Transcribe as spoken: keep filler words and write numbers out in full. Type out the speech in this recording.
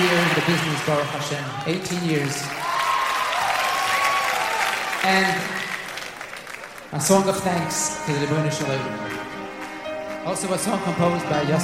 year in the business, Baruch Hashem. eighteen years. And a song of thanks to the Ribono Shel Olam. Also a song composed by Yosef